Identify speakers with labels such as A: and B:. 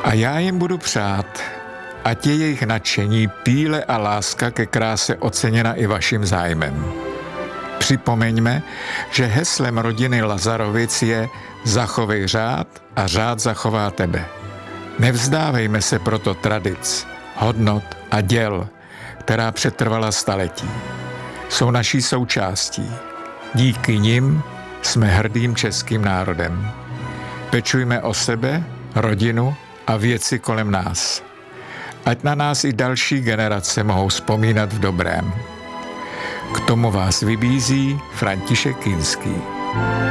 A: A já jim budu přát, ať je jejich nadšení, píle a láska ke kráse oceněna i vaším zájmem. Připomeňme, že heslem rodiny Lazarovic je zachovej řád a řád zachová tebe. Nevzdávejme se proto tradic, hodnot a děl, která přetrvala staletí. Jsou naší součástí. Díky nim jsme hrdým českým národem. Pečujme o sebe, rodinu a věci kolem nás. Ať na nás i další generace mohou vzpomínat v dobrém. K tomu vás vybízí František Kinský.